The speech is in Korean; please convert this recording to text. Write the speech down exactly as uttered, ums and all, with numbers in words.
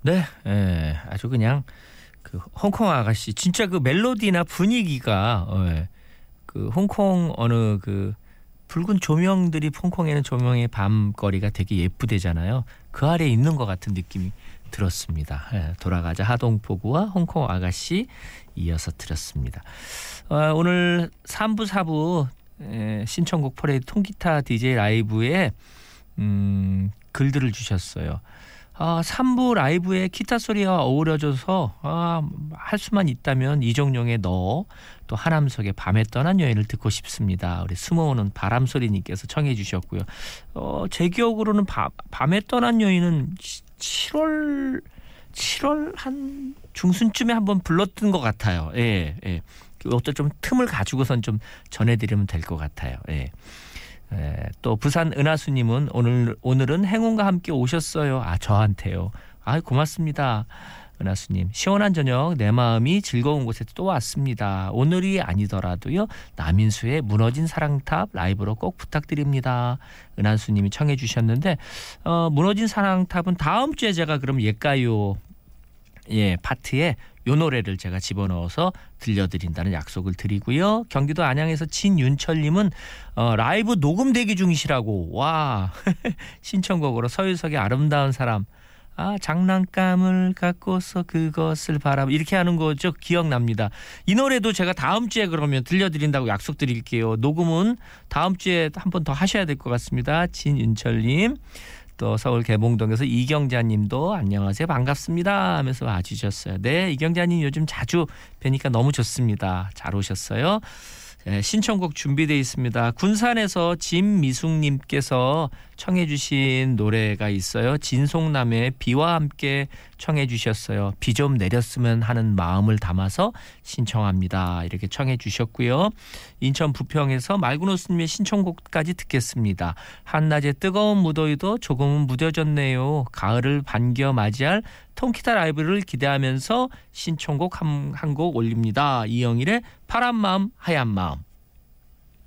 네, 예, 아주 그냥 그 홍콩 아가씨 진짜 그 멜로디나 분위기가 예, 그 홍콩 어느 그 붉은 조명들이 홍콩에는 조명의 밤거리가 되게 예쁘대잖아요. 그 아래에 있는 것 같은 느낌이 들었습니다. 예, 돌아가자 하동포구와 홍콩 아가씨 이어서 들었습니다. 어, 오늘 삼 부, 사 부 예, 신청곡 퍼레이드 통기타 디제이 라이브에 음, 글들을 주셨어요. 아, 삼 부 라이브에 기타 소리와 어우러져서 아, 할 수만 있다면 이종용의 너, 또 하남석의 밤에 떠난 여인을 듣고 싶습니다. 우리 숨어오는 바람소리님께서 청해 주셨고요. 어, 제 기억으로는 바, 밤에 떠난 여인은 칠월 칠월 한 중순쯤에 한번 불렀던 것 같아요. 예, 예. 어떤 좀 틈을 가지고선 좀 전해드리면 될 것 같아요. 예. 예, 또 부산 은하수님은 오늘 오늘은 행운과 함께 오셨어요. 아 저한테요. 아 고맙습니다. 은하수님 시원한 저녁 내 마음이 즐거운 곳에 또 왔습니다. 오늘이 아니더라도요 남인수의 무너진 사랑탑 라이브로 꼭 부탁드립니다. 은하수님이 청해 주셨는데 어, 무너진 사랑탑은 다음 주에 제가 그럼 옛가요 예 파트에 요 노래를 제가 집어넣어서 들려드린다는 약속을 드리고요. 경기도 안양에서 진윤철님은 어, 라이브 녹음 대기 중이시라고 와 신청곡으로 서유석의 아름다운 사람 아 장난감을 갖고서 그것을 바라 이렇게 하는 거죠. 기억납니다. 이 노래도 제가 다음 주에 그러면 들려드린다고 약속드릴게요. 녹음은 다음 주에 한 번 더 하셔야 될 것 같습니다. 진윤철님. 또 서울 개봉동에서 이경자님도 안녕하세요 반갑습니다 하면서 와주셨어요. 네 이경자님 요즘 자주 뵈니까 너무 좋습니다. 잘 오셨어요. 네, 신청곡 준비되어 있습니다. 군산에서 진미숙님께서 청해 주신 노래가 있어요. 진송남의 비와 함께 청해 주셨어요. 비 좀 내렸으면 하는 마음을 담아서 신청합니다. 이렇게 청해 주셨고요. 인천 부평에서 말구노스님의 신청곡까지 듣겠습니다. 한낮의 뜨거운 무더위도 조금은 무뎌졌네요. 가을을 반겨 맞이할 통기타 라이브를 기대하면서 신청곡 한 곡 올립니다. 이영일의 파란 마음 하얀 마음.